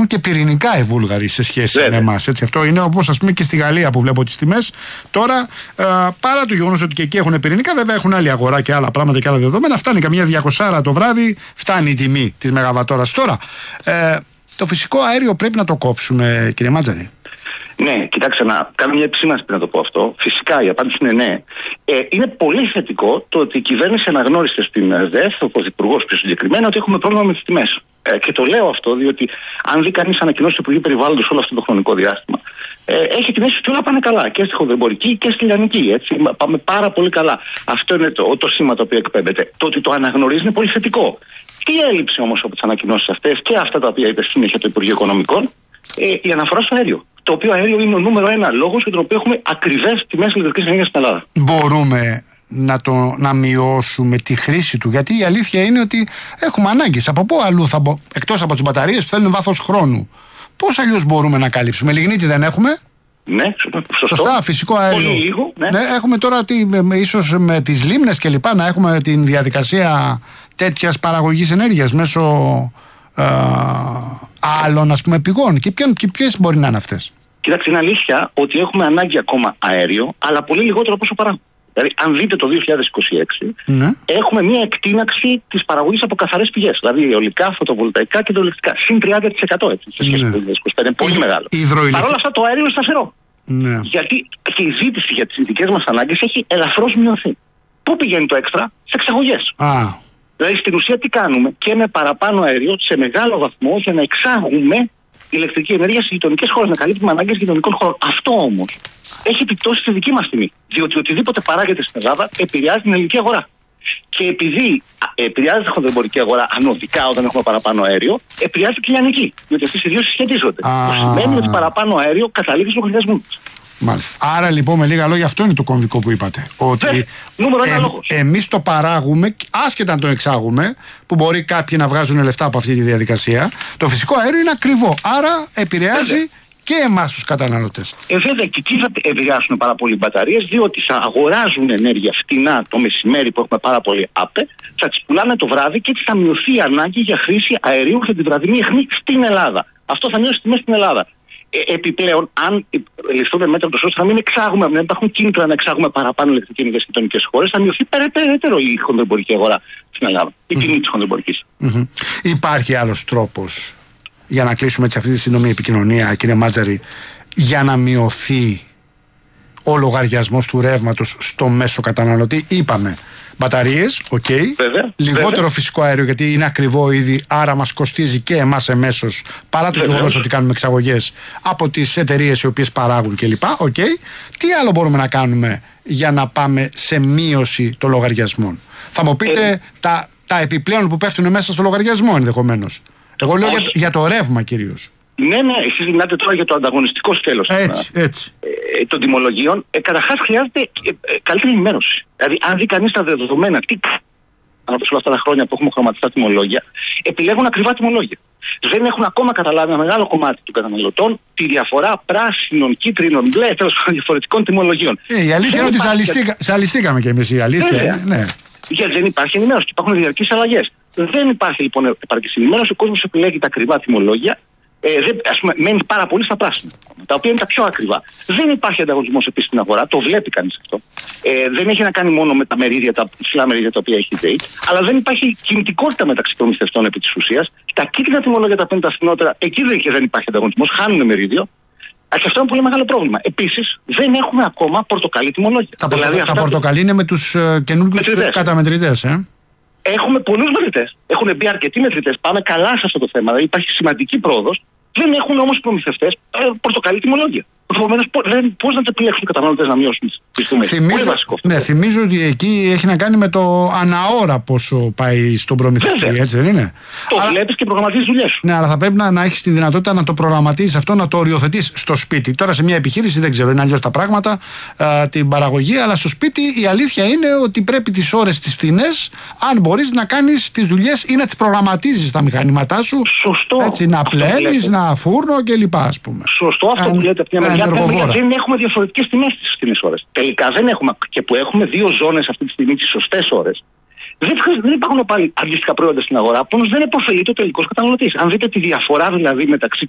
και πυρηνικά οι Βούλγαροι σε σχέση με εμάς. Αυτό είναι όπως ας πούμε και στη Γαλλία που βλέπω τις τιμές. Τώρα, παρά το γεγονός ότι και εκεί έχουν πυρηνικά, βέβαια έχουν άλλη αγορά και άλλα πράγματα και άλλα δεδομένα. Φτάνει καμιά 200 το βράδυ, φτάνει η τιμή της μεγαβατόρας. Τώρα, το φυσικό αέριο πρέπει να το κόψουμε, κύριε Μάτζαρη? Ναι, κοιτάξτε, να κάνω μια επισήμανση πριν να το πω αυτό. Φυσικά η απάντηση είναι ναι. Είναι πολύ θετικό το ότι η κυβέρνηση αναγνώρισε στην ΔΕΘ, ο Πρωθυπουργός πιο συγκεκριμένα, ότι έχουμε πρόβλημα με τις τιμές. Και το λέω αυτό διότι αν δει κανείς ανακοινώσεις του Υπουργείου Περιβάλλοντος όλο αυτό το χρονικό διάστημα, έχει την αίσθηση ότι όλα πάνε καλά και στη χονδρεμπορική και στη λιανική. Έτσι. Πάμε πάρα πολύ καλά. Αυτό είναι το σήμα το οποίο εκπέμπεται. Το ότι το αναγνωρίζει είναι πολύ θετικό. Τι έλειψε όμως από τις ανακοινώσεις αυτές και αυτά τα οποία είπε συνέχεια το Υπουργείο Οικονομικών, η αναφορά στο αέριο. Το οποίο αέριο είναι ο νούμερο ένα λόγος για τον οποίο έχουμε ακριβές τιμές ηλεκτρικής ενέργειας στην Ελλάδα. Μπορούμε να μειώσουμε τη χρήση του? Γιατί η αλήθεια είναι ότι έχουμε ανάγκες. Από πού αλλού εκτός από τις μπαταρίες που θέλουν βάθος χρόνου? Πώς αλλιώς μπορούμε να καλύψουμε? Λιγνίτη δεν έχουμε? Ναι, σωστά, φυσικό αέριο. Πολύ λίγο, ναι. Έχουμε τώρα ίσως με τις λίμνες και λοιπά να έχουμε την διαδικασία τέτοιας παραγωγής ενέργειας μέσω άλλων ας πούμε πηγών. Και ποιες μπορεί να είναι αυτές? Κοιτάξτε, είναι αλήθεια ότι έχουμε ανάγκη ακόμα αέριο, αλλά πολύ λιγότερο από όσο παράγουμε. Δηλαδή, αν δείτε το 2026, έχουμε μια εκτείναξη της παραγωγής από καθαρές πηγές. Δηλαδή, αιωλικά, φωτοβολταϊκά και τοελεκτρικά. Συν 30% έτσι, σε σχέση με το 2025. Είναι πολύ μεγάλο. Παρ' όλα αυτά, το αέριο είναι σταθερό. Ναι. Γιατί και η ζήτηση για τις δικές μας ανάγκες έχει ελαφρώς μειωθεί. Πού πηγαίνει το έξτρα? Σε εξαγωγές. Δηλαδή, στην ουσία, τι κάνουμε? Και με παραπάνω αέριο, σε μεγάλο βαθμό, για να εξάγουμε ηλεκτρική ενέργεια στις γειτονικές χώρες, να καλύπτουμε ανάγκες γειτονικών χωρών. Αυτό όμως έχει επιπτώσει στη δική μας τιμή. Διότι οτιδήποτε παράγεται στην Ελλάδα επηρεάζει την ελληνική αγορά. Και επειδή επηρεάζει τη χονδρεμπορική αγορά ανωδικά όταν έχουμε παραπάνω αέριο, επηρεάζει και η λιανική. Διότι αυτές οι δύο συσχετίζονται. Το σημαίνει ότι παραπάνω αέριο καταλήγει στους λογαριασμούς μας. Μάλιστα. Άρα λοιπόν με λίγα λόγια αυτό είναι το κομβικό που είπατε. Ότι νούμερο ένα λόγος. Εμείς το παράγουμε, άσχετα αν το εξάγουμε, που μπορεί κάποιοι να βγάζουν λεφτά από αυτή τη διαδικασία, το φυσικό αέριο είναι ακριβό. Άρα επηρεάζει και εμάς τους καταναλωτές. Βέβαια και εκεί θα επηρεάσουν πάρα πολύ οι μπαταρίες, διότι θα αγοράζουν ενέργεια φτηνά το μεσημέρι που έχουμε πάρα πολύ άπε, θα τις πουλάνε το βράδυ και έτσι θα μειωθεί η ανάγκη για χρήση αερίου για την βραδινή αιχμή στην Ελλάδα. Αυτό θα μειώσει τις τιμές στην Ελλάδα. Επιπλέον, αν ληφθούν μέτρα ώστε να μην εξάγουμε, να υπάρχουν κίνητρα να εξάγουμε παραπάνω ηλεκτρική ενέργεια στις γειτονικές χώρες, θα μειωθεί περαιτέρω η χονδρεμπορική αγορά στην Ελλάδα. Η τιμή της χονδρεμπορικής. Υπάρχει άλλος τρόπος για να κλείσουμε έτσι αυτή τη σύντομη επικοινωνία, κύριε Μάτζαρη, για να μειωθεί ο λογαριασμός του ρεύματος στο μέσο καταναλωτή? Είπαμε μπαταρίες, λιγότερο φυσικό αέριο γιατί είναι ακριβό ήδη, άρα μας κοστίζει και εμάς εμέσως, παρά το γεγονός ότι κάνουμε εξαγωγές από τις εταιρείες οι οποίες παράγουν κλπ. Τι άλλο μπορούμε να κάνουμε για να πάμε σε μείωση των λογαριασμών? Θα μου πείτε τα επιπλέον που πέφτουν μέσα στο λογαριασμό ενδεχομένως. Εγώ λέω για το ρεύμα κυρίως. Ναι, εσείς μιλάτε τώρα για το ανταγωνιστικό σκέλος των τιμολογίων. Καταρχάς χρειάζεται καλύτερη ενημέρωση. Δηλαδή, αν δει κανείς τα δεδομένα, ανά όλα αυτά τα χρόνια που έχουμε χρωματιστά τιμολόγια, επιλέγουν ακριβά τιμολόγια. Δεν έχουν ακόμα καταλάβει ένα μεγάλο κομμάτι των καταναλωτών τη διαφορά πράσινων, κίτρινων, μπλε, τέλος πάντων διαφορετικών τιμολογίων. Η αλήθεια είναι ότι ζαλιστήκαμε κι εμείς. Η αλήθεια είναι. Γιατί δεν υπάρχει ενημέρωση και υπάρχουν διαρκείς αλλαγές. Δεν υπάρχει λοιπόν επαρκής ενημέρωση. Ο κόσμος επιλέγει τα ακριβά τιμολόγια. Μένει πάρα πολύ στα πράσινα, τα οποία είναι τα πιο ακριβά. Δεν υπάρχει ανταγωνισμός επίσης στην αγορά, το βλέπει κανείς αυτό. Δεν έχει να κάνει μόνο με τα μερίδια, τα ψηλά μερίδια τα οποία έχει η ΔΕΗ, αλλά δεν υπάρχει κινητικότητα μεταξύ προμηθευτών επί της ουσίας. Τα κίτρινα τιμολόγια τα πέντε τα φθηνότερα, εκεί δεν υπάρχει ανταγωνισμός, χάνουν μερίδιο. Και αυτό είναι πολύ μεγάλο πρόβλημα. Επίσης, δεν έχουμε ακόμα πορτοκαλί τιμολόγια. Τα πορτοκαλί είναι με τους καινούργιους καταμετρητές, Έχουμε πολλούς μετρητές. Έχουν μπει αρκετοί μετρητές. Πάμε καλά σε αυτό το θέμα. Δηλαδή υπάρχει σημαντική πρόοδος. Δεν έχουν όμως οι προμηθευτές πορτοκαλί τιμολόγια. Επομένως, πώς να το επιλέξουν οι καταναλωτές να μειώσουν τις τιμές? Θυμίζω ότι εκεί έχει να κάνει με το αναώρα πόσο πάει στον προμηθευτή, έτσι δεν είναι? Το βλέπεις και προγραμματίζεις δουλειές σου. Ναι, αλλά θα πρέπει να έχεις τη δυνατότητα να το προγραμματίζεις αυτό, να το οριοθετείς στο σπίτι. Τώρα σε μια επιχείρηση δεν ξέρω, είναι αλλιώς τα πράγματα, την παραγωγή, αλλά στο σπίτι η αλήθεια είναι ότι πρέπει τις ώρες τις φθηνές, αν μπορείς να κάνεις τις δουλειές ή να τις προγραμματίζεις τα μηχανήματά σου. Σωστό. Έτσι, να πλένεις, να φούρνο κλπ. Ας πούμε. Σωστό αυτό που λέτε. Δεν έχουμε διαφορετικές τιμές στις φθηνές ώρες. Τελικά δεν έχουμε, και που έχουμε δύο ζώνες αυτή τη στιγμή τις σωστές ώρες. Δεν υπάρχουν πάλι αντίστοιχα προϊόντα στην αγορά που όμως δεν επωφελείται ο τελικός καταναλωτής. Αν δείτε τη διαφορά δηλαδή μεταξύ